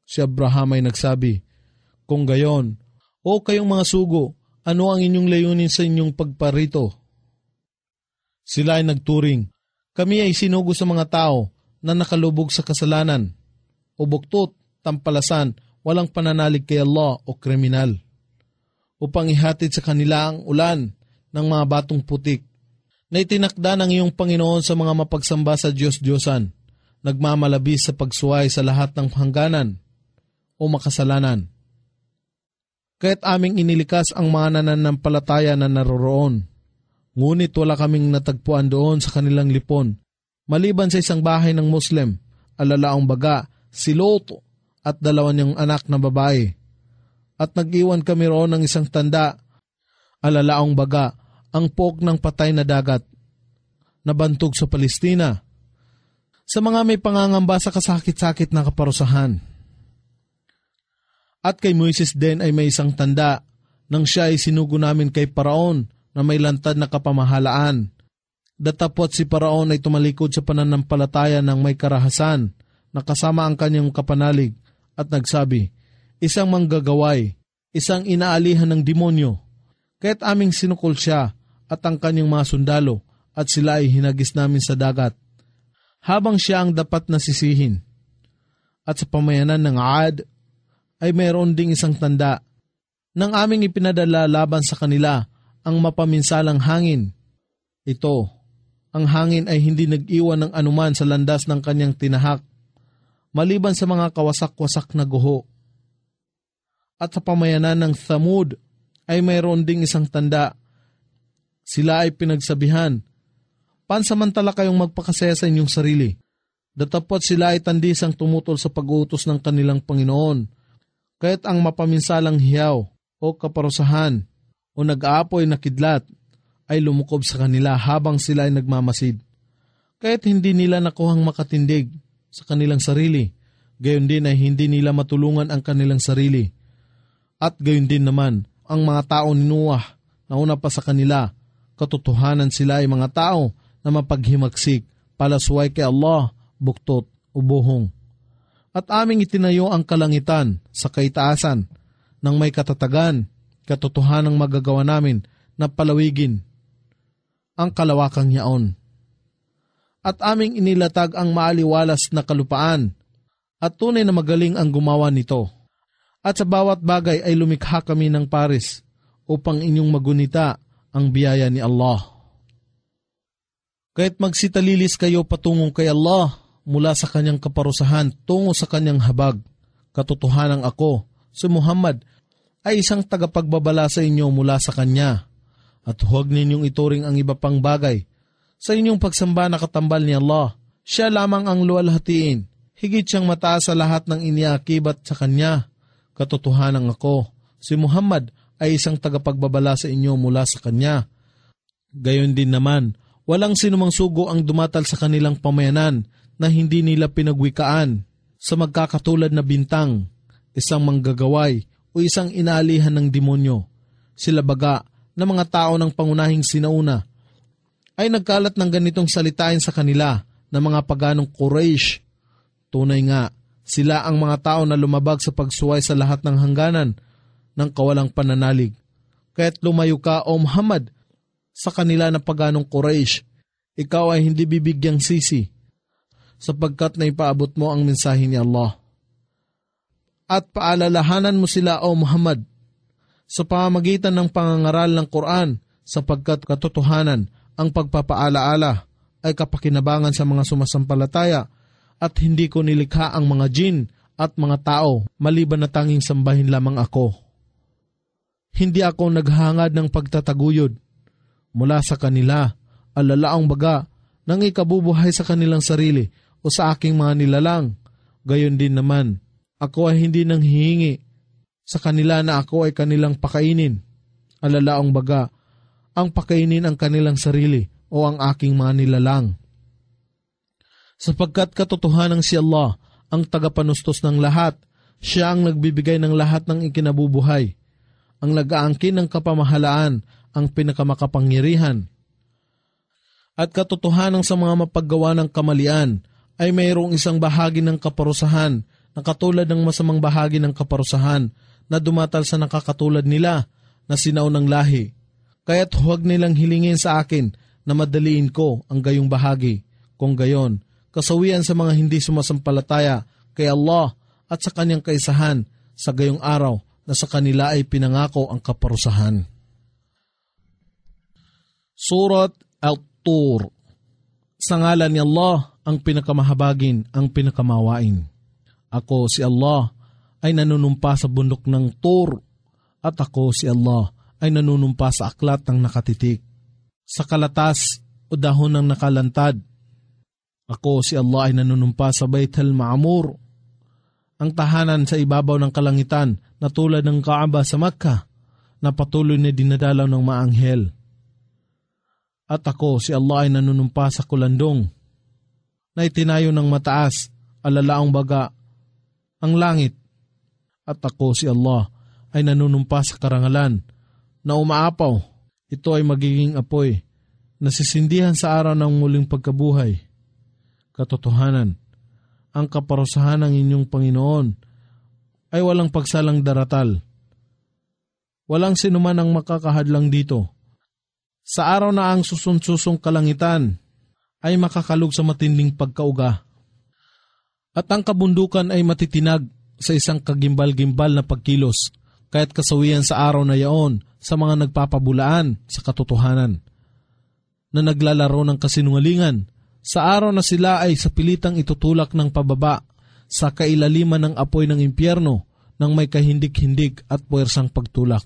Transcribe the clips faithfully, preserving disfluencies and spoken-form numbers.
Si Abraham ay nagsabi, "Kung gayon, o kayong mga sugo, ano ang inyong layunin sa inyong pagparito?" Sila ay nagturing, "Kami ay sinugo sa mga tao na nakalubog sa kasalanan, o buktot, tampalasan, walang pananalig kay Allah o kriminal, upang ihatid sa kanila ang ulan ng mga batong putik na itinakda ng iyong Panginoon sa mga mapagsamba sa Diyos-Diyosan, nagmamalabis sa pagsuway sa lahat ng hangganan o makasalanan. Kaya't aming inilikas ang mga nananampalataya na naroroon, ngunit wala kaming natagpuan doon sa kanilang lipon, maliban sa isang bahay ng Muslim, alalaong baga, si Lot at dalawa niyang anak na babae. At nag-iwan kami roon ng isang tanda, alalaong baga, ang pok ng patay na dagat, nabantog sa Palestina, sa mga may pangangamba sa kasakit-sakit na kaparusahan. At kay Moises din ay may isang tanda, nang siya ay sinugo namin kay Paraon na may lantad na kapamahalaan. Datapwat si Paraon ay tumalikod sa pananampalataya ng may karahasan, na kasama ang kanyang kapanalig, at nagsabi, "Isang manggagaway, isang inaalihan ng demonyo." Kaya't aming sinukol siya at ang kanyang mga sundalo, at sila ay hinagis namin sa dagat, habang siya ang dapat nasisihin. At sa pamayanan ng Aad, ay mayroon ding isang tanda, nang aming ipinadala laban sa kanila ang mapaminsalang hangin. Ito, ang hangin ay hindi nag-iwan ng anuman sa landas ng kanyang tinahak, maliban sa mga kawasak-wasak na guho. At sa pamayanan ng Thamud, ay mayroon ding isang tanda. Sila ay pinagsabihan, "Pansamantala kayong magpakasaya sa inyong sarili." Datapwat sila ay tandisang tumutol sa pag-uutos ng kanilang Panginoon. Kaya't ang mapaminsalang hiyaw o kaparusahan o nag-aapoy na kidlat ay lumukob sa kanila habang sila ay nagmamasid. Kaya't hindi nila nakuhang makatindig sa kanilang sarili, gayon din ay hindi nila matulungan ang kanilang sarili. At gayon din naman ang mga tao ni Noah na una pa sa kanila, katotohanan sila ay mga tao na mapaghimagsik, palasway kay Allah, buktot o buhong. At aming itinayo ang kalangitan sa kaitaasan ng may katatagan, katotohanang magagawa namin na palawigin ang kalawakang yaon. At aming inilatag ang maaliwalas na kalupaan, at tunay na magaling ang gumawa nito. At sa bawat bagay ay lumikha kami ng pares upang inyong magunita ang biyaya ni Allah. Kaya't magsitalilis kayo patungong kay Allah mula sa kanyang kaparusahan tungo sa kanyang habag. Katotohanan ako, si Muhammad, ay isang tagapagbabala sa inyo mula sa kanya. At huwag ninyong ituring ang iba pang bagay sa inyong pagsamba na katambal ni Allah. Siya lamang ang luwalhatiin, higit siyang mataas sa lahat ng iniakibat sa kanya. Katotohanan ako, si Muhammad ay isang tagapagbabala sa inyo mula sa kanya. Gayon din naman, walang sinumang sugo ang dumatal sa kanilang pamayanan na hindi nila pinagwikaan sa magkakatulad na bintang, isang manggagaway o isang inaalihan ng demonyo. Sila baga na mga tao ng pangunahing sinauna ay nagkalat ng ganitong salitain sa kanila na mga paganong Quraysh. Tunay nga, sila ang mga tao na lumabag sa pagsuway sa lahat ng hangganan ng kawalang pananalig. Kaya't lumayo ka, O Muhammad, sa kanila na paganong Quraysh. Ikaw ay hindi bibigyang sisi, sapagkat na ipaabot mo ang mensahe ni Allah. At paalalahanan mo sila, O Muhammad, sa pamamagitan ng pangangaral ng Quran, sapagkat katotohanan ang pagpapaalaala ay kapakinabangan sa mga sumasampalataya, at hindi ko nilikha ang mga jin at mga tao maliban na tanging sambahin lamang ako. Hindi ako naghangad ng pagtataguyod mula sa kanila, alalaang baga nang ikabubuhay sa kanilang sarili o sa aking mga nilalang. Gayon din naman, ako ay hindi nang hihingi sa kanila na ako ay kanilang pakainin, alalaang baga ang pakainin ang kanilang sarili o ang aking mga nilalang. Sapagkat katotohanan si Allah ang tagapanustos ng lahat, siya ang nagbibigay ng lahat ng ikinabubuhay, ang nag-aangkin ng kapamahalaan, ang pinakamakapangyarihan. At katotohanan sa mga mapaggawa ng kamalian ay mayroong isang bahagi ng kaparusahan na katulad ng masamang bahagi ng kaparusahan na dumatal sa nakakatulad nila na sinaunang lahi. Kaya't huwag nilang hilingin sa akin na madaliin ko ang gayong bahagi. Kung gayon, kasawian sa mga hindi sumasampalataya kay Allah at sa kanyang kaisahan sa gayong araw na sa kanila ay pinangako ang kaparusahan. Surat Al-Tur. Sa ngalan ni Allah, ang pinakamahabagin, ang pinakamawain. Ako si Allah ay nanunumpa sa bundok ng Tur, at ako si Allah ay nanunumpa sa aklat ng nakatitik, sa kalatas o dahon ng nakalantad. Ako si Allah ay nanunumpa sa Bait al-Ma'mur, ang tahanan sa ibabaw ng kalangitan na tulad ng Kaaba sa Makkah na patuloy na dinadalaw ng maanghel. At ako si Allah ay nanunumpa sa kulandong na itinayo ng mataas, alalaang baga, ang langit. At ako si Allah ay nanunumpa sa karangalan na umaapaw. Ito ay magiging apoy na sisindihan sa araw ng muling pagkabuhay. Katotohanan, ang kaparusahan ng inyong Panginoon ay walang pagsalang daratal. Walang sinuman ang makakahadlang dito. Sa araw na ang susun-susong kalangitan ay makakalog sa matinding pagkauga. At ang kabundukan ay matitinag sa isang kagimbal-gimbal na pagkilos, kaya't kasawian sa araw na yaon sa mga nagpapabulaan sa katotohanan, na naglalaro ng kasinungalingan, sa araw na sila ay sa pilitang itutulak ng pababa sa kailaliman ng apoy ng impyerno ng may kahindik-hindik at puwersang pagtulak.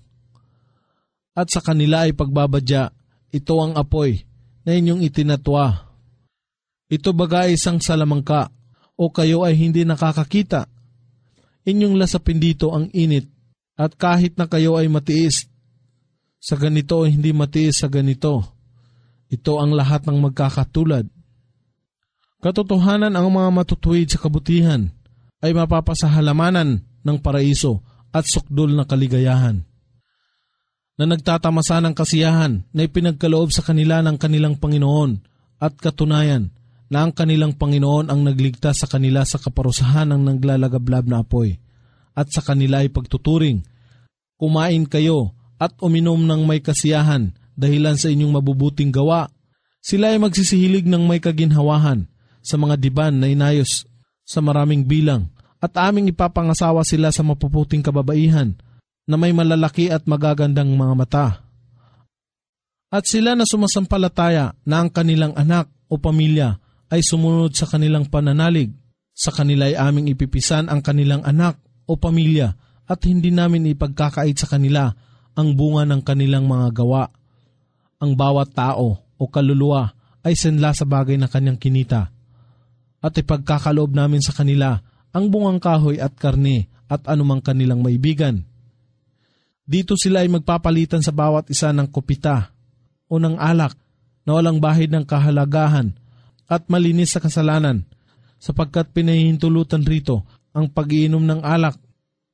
At sa kanila ay pagbabadya, ito ang apoy na inyong itinatwa. Ito baga ay isang salamangka o kayo ay hindi nakakakita. Inyong lasapin dito ang init at kahit na kayo ay matiis sa ganito o hindi matiis sa ganito, ito ang lahat ng magkakatulad. Katotohanan, ang mga matutuwid sa kabutihan ay mapapasahalamanan ng paraiso at sukdol na kaligayahan, na nagtatamasa ng kasiyahan na ipinagkaloob sa kanila ng kanilang Panginoon, at katunayan na ang kanilang Panginoon ang nagligtas sa kanila sa kaparusahan ng naglalagablab na apoy, at sa kanila ay pagtuturing, kumain kayo at uminom ng may kasiyahan dahilan sa inyong mabubuting gawa. Sila ay magsisihilig ng may kaginhawahan sa mga diban na inayos sa maraming bilang, at aming ipapangasawa sila sa mapuputing kababaihan na may malalaki at magagandang mga mata. At sila na sumasampalataya na ang kanilang anak o pamilya ay sumunod sa kanilang pananalig, sa kanila ay aming ipipisan ang kanilang anak o pamilya at hindi namin ipagkakait sa kanila ang bunga ng kanilang mga gawa. Ang bawat tao o kaluluwa ay sanla sa bagay na kanyang kinita, at ipagkakaloob namin sa kanila ang bungang kahoy at karne at anumang kanilang maibigan. Dito sila ay magpapalitan sa bawat isa ng kopita o ng alak na walang bahid ng kahalagahan at malinis sa kasalanan, sapagkat pinahihintulutan rito ang pag-iinom ng alak.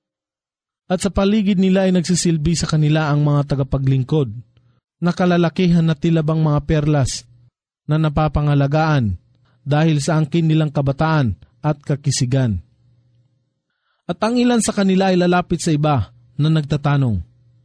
At sa paligid nila ay nagsisilbi sa kanila ang mga tagapaglingkod, na kalalakihan na tilabang mga perlas na napapangalagaan dahil sa angkin nilang kabataan at kakisigan. At ang ilan sa kanila ay lalapit sa iba na nagtatanong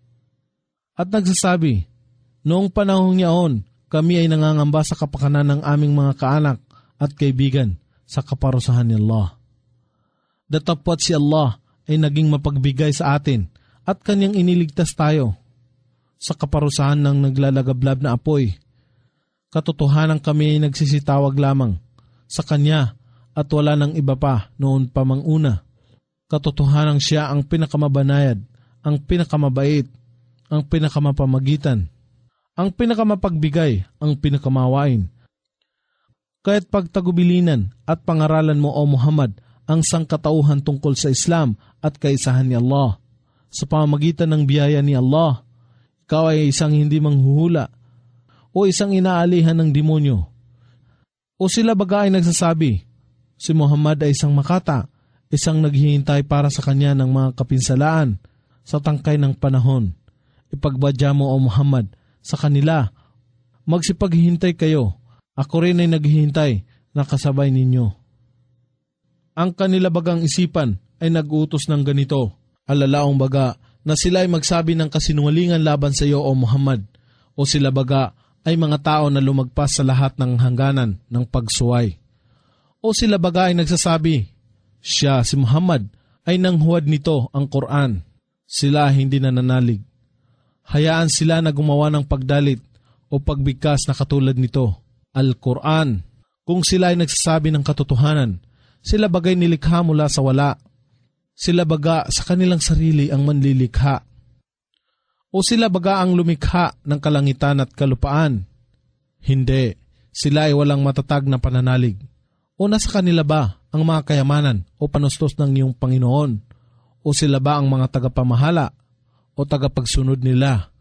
at nagsasabi, noong panahong yaon, kami ay nangangamba sa kapakanan ng aming mga kaanak at kaibigan sa kaparusahan ni Allah. Datapwat si Allah ay naging mapagbigay sa atin at kanyang iniligtas tayo sa kaparusahan ng naglalagablab na apoy. Katotohanan, kami ay nagsisitawag lamang sa Kanya at wala nang iba pa noon pa mang una. Katotohanan, siya ang pinakamabanayad, ang pinakamabait, ang pinakamapamagitan, ang pinakamapagbigay, ang pinakamawain. Kaya't pagtagubilinan at pangaralan mo, O Muhammad, ang sangkatauhan tungkol sa Islam at kaisahan ni Allah. Sa pamamagitan ng biyaya ni Allah, ikaw ay isang hindi manghuhula o isang inaalihan ng demonyo. O sila baga ay nagsasabi, si Muhammad ay isang makata, isang naghihintay para sa kanya ng mga kapinsalaan sa tangkay ng panahon. Ipagbadya mo, O Muhammad, sa kanila, magsipaghihintay kayo, ako rin ay naghihintay na kasabay ninyo. ang kanila bagang isipan ay nag-utos ng ganito, alalaong baga na sila ay magsabi ng kasinungalingan laban sa iyo o Muhammad, o sila baga ay mga tao na lumagpas sa lahat ng hangganan ng pagsuway. O sila baga ay nagsasabi, siya, si Muhammad, ay nanghuwad nito ang Quran. Sila hindi nananalig. Hayaan sila na gumawa ng pagdalit o pagbigkas na katulad nito, Al-Quran. Kung sila ay nagsasabi ng katotohanan, sila bagay nilikha mula sa wala. Sila baga sa kanilang sarili ang manlilikha. O sila baga ang lumikha ng kalangitan at kalupaan. Hindi, sila ay walang matatag na pananalig. O nasa kanila ba ang mga kayamanan o panustos ng iyong Panginoon? O sila ba ang mga tagapamahala o tagapagsunod nila?